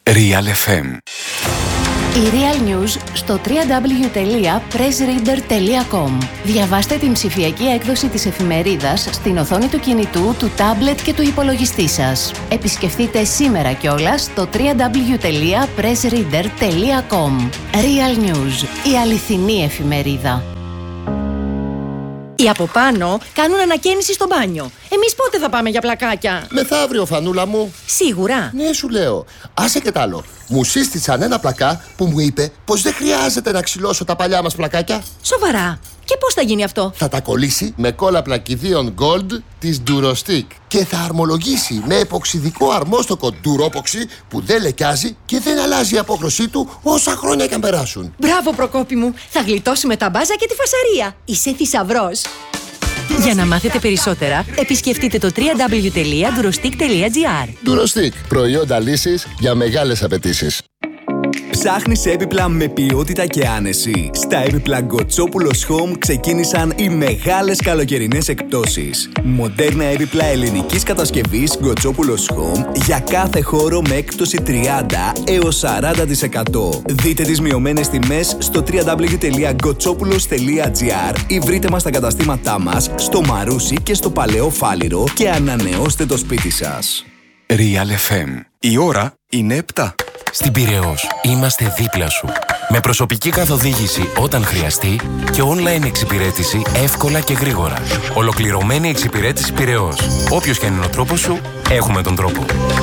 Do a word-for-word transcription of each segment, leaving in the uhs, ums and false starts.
Real εφ εμ. Η Real News στο double-u double-u double-u τελεία press reader τελεία com. Διαβάστε την ψηφιακή έκδοση της εφημερίδας στην οθόνη του κινητού, του τάμπλετ και του υπολογιστή σας. Επισκεφτείτε σήμερα κιόλας το double-u double-u double-u τελεία press reader τελεία com. Real News, η αληθινή εφημερίδα. Οι από πάνω κάνουν ανακαίνιση στο μπάνιο. Εμείς πότε θα πάμε για πλακάκια? Μεθαύριο, Φανούλα μου. Σίγουρα? Ναι, σου λέω. Άσε και τ' άλλο. Μου σύστησαν ένα πλακά που μου είπε πως δεν χρειάζεται να ξυλώσω τα παλιά μας πλακάκια. Σοβαρά? Και πώς θα γίνει αυτό? Θα τα κολλήσει με κόλλα πλακιδίων Gold της Durostick και θα αρμολογήσει με εποξιδικό αρμόστοκο Duropoxy που δεν λεκιάζει και δεν αλλάζει η απόχρωσή του όσα χρόνια και αν περάσουν. Μπράβο, Προκόπη μου. Θα γλιτώσουμε τα μπάζα και τη φασαρία. Είσαι θησαυρός. Για να μάθετε περισσότερα, επισκεφτείτε το double-u double-u double-u τελεία durostick τελεία gr. Durostick, προϊόντα λύσης για μεγάλες απαιτήσεις. Ψάχνεις έπιπλα με ποιότητα και άνεση? Στα έπιπλα Γκοτσόπουλος Home ξεκίνησαν οι μεγάλες καλοκαιρινές εκπτώσεις. Μοντέρνα έπιπλα ελληνικής κατασκευής Γκοτσόπουλος Home για κάθε χώρο με έκπτωση τριάντα έως σαράντα τοις εκατό. Δείτε τις μειωμένες τιμές στο double-u double-u double-u τελεία γκοτσόπουλος τελεία gr ή βρείτε μας στα καταστήματά μας στο Μαρούσι και στο Παλαιό Φάληρο και ανανεώστε το σπίτι σας. Real εφ εμ. Η ώρα είναι επτά. Στην Πειραιώς είμαστε δίπλα σου. Με προσωπική καθοδήγηση όταν χρειαστεί και online εξυπηρέτηση εύκολα και γρήγορα. Ολοκληρωμένη εξυπηρέτηση Πειραιώς. Όποιος και αν είναι ο τρόπος σου, έχουμε τον τρόπο.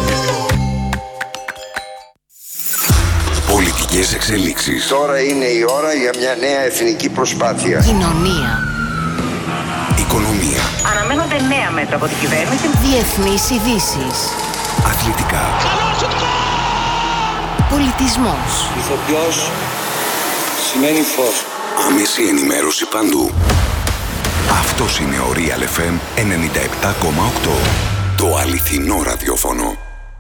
Πολιτικές εξελίξεις. Τώρα είναι η ώρα για μια νέα εθνική προσπάθεια. Κοινωνία. Οικονομία. Αναμένονται νέα μέτρα από την κυβέρνηση. Διεθνείς ειδήσεις. Αθλητικά. Πολιτισμός. Ηθοποιός σημαίνει φως. Άμεση ενημέρωση παντού. Αυτός είναι ο Real εφ εμ ενενήντα επτά κόμμα οκτώ. Το αληθινό ραδιόφωνο.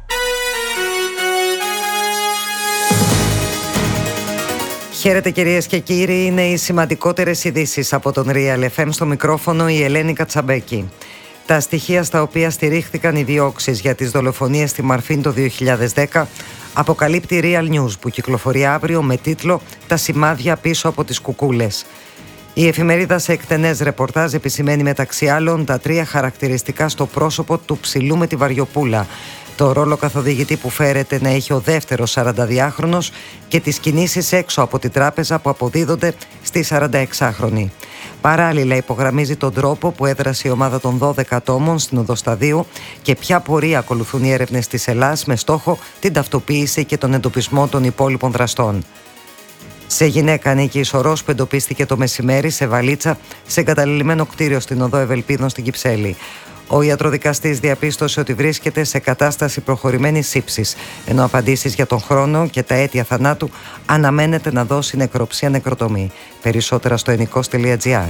Χαίρετε κυρίες και κύριοι, είναι οι σημαντικότερες ειδήσεις από τον Real εφ εμ. Στο μικρόφωνο η Ελένη Κατσαμπέκη. Τα στοιχεία στα οποία στηρίχθηκαν οι διώξεις για τις δολοφονίες στη Μαρφίν το δύο χιλιάδες δέκα αποκαλύπτει Real News, που κυκλοφορεί αύριο με τίτλο «Τα σημάδια πίσω από τις κουκούλες». Η εφημερίδα σε εκτενές ρεπορτάζ επισημαίνει μεταξύ άλλων τα τρία χαρακτηριστικά στο πρόσωπο του ψηλού με τη βαριοπούλα, το ρόλο καθοδηγητή που φέρεται να έχει ο δεύτερος σαρανταδυάχρονος και τις κινήσεις έξω από την τράπεζα που αποδίδονται στη σαρανταεξάχρονη. Παράλληλα υπογραμμίζει τον τρόπο που έδρασε η ομάδα των δώδεκα ατόμων στην Οδοσταδίου και ποια πορεία ακολουθούν οι έρευνες της Ελλάς με στόχο την ταυτοποίηση και τον εντοπισμό των υπόλοιπων δραστών. Σε γυναίκα ανήκει η σωρός που εντοπίστηκε το μεσημέρι σε βαλίτσα σε εγκαταλειμμένο κτίριο στην οδό Ευελπίδων στην Κυψέλη. Ο ιατροδικαστής διαπίστωσε ότι βρίσκεται σε κατάσταση προχωρημένης ύψης, ενώ απαντήσεις για τον χρόνο και τα αίτια θανάτου αναμένεται να δώσει νεκροψία νεκροτομή. Περισσότερα στο ενικός τελεία gr.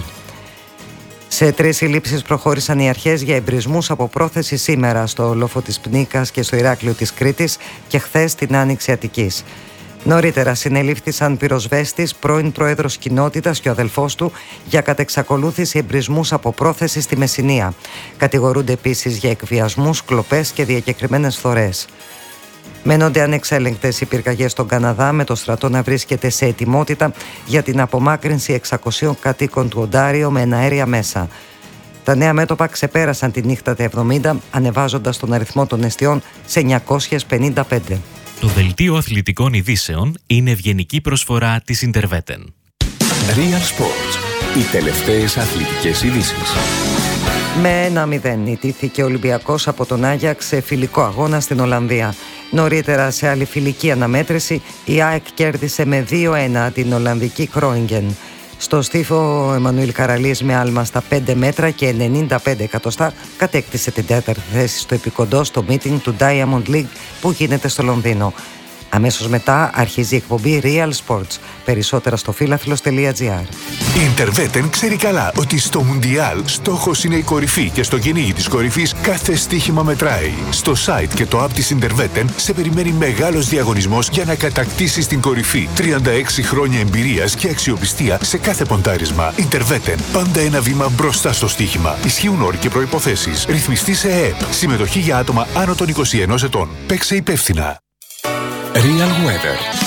Σε τρεις συλλήψεις προχώρησαν οι αρχές για εμπρισμούς από πρόθεση σήμερα στο Λόφο της Πνίκας και στο Ηράκλειο της Κρήτης και χθες στην Άνοιξη Αττικής. Νωρίτερα συνελήφθησαν πυροσβέστης, πρώην πρόεδρος κοινότητας και ο αδελφός του για κατεξακολούθηση εμπρισμούς από πρόθεση στη Μεσσηνία. Κατηγορούνται επίσης για εκβιασμούς, κλοπές και διακεκριμένες φθορές. Μένονται ανεξέλεγκτες οι πυρκαγιές στον Καναδά, με το στρατό να βρίσκεται σε ετοιμότητα για την απομάκρυνση εξακοσίων κατοίκων του Οντάριο με εναέρια μέσα. Τα νέα μέτωπα ξεπέρασαν τη νύχτα τα εβδομήντα, ανεβάζοντας τον αριθμό των εστιών σε εννιακόσιες πενήντα πέντε. Το δελτίο αθλητικών ειδήσεων είναι ευγενική προσφορά της Interveten. Real Sports. Οι τελευταίες αθλητικές ειδήσεις. Με ένα μηδέν ιτήθηκε ο Ολυμπιακός από τον Άγιαξ σε φιλικό αγώνα στην Ολλανδία. Νωρίτερα σε άλλη φιλική αναμέτρηση η ΑΕΚ κέρδισε με δύο ένα την Ολλανδική Κρόιγγεν. Στο στίφο ο Εμμανουήλ Καραλής με άλμα στα πέντε μέτρα και ενενήντα πέντε εκατοστά κατέκτησε την τέταρτη θέση στο επικοντό στο meeting του Diamond League που γίνεται στο Λονδίνο. Αμέσως μετά αρχίζει η εκπομπή Real Sports. Περισσότερα στο φίλαθλος τελεία gr. Η Interveten ξέρει καλά ότι στο Μουντιάλ στόχος είναι η κορυφή και στο κυνήγι της κορυφής κάθε στοίχημα μετράει. Στο site και το app της Interveten σε περιμένει μεγάλος διαγωνισμός για να κατακτήσεις την κορυφή. τριάντα έξι χρόνια εμπειρίας και αξιοπιστία σε κάθε ποντάρισμα. Interveten. Πάντα ένα βήμα μπροστά στο στοίχημα. Ισχύουν όροι και προϋποθέσεις. Ρυθμιστή σε ΕΕΠ. Συμμετοχή για άτομα άνω των είκοσι ενός ετών. Παίξε υπεύθυνα. Real Weather.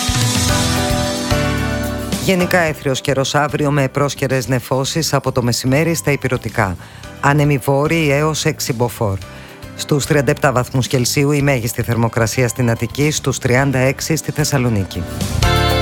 Γενικά έθριος καιρός αύριο με πρόσκαιρες νεφώσεις από το μεσημέρι στα ηπειρωτικά. Άνεμοι βόρειοι έως έξι μποφόρ. Στους τριάντα επτά βαθμούς Κελσίου η μέγιστη θερμοκρασία στην Αττική, στους τριάντα έξι στη Θεσσαλονίκη.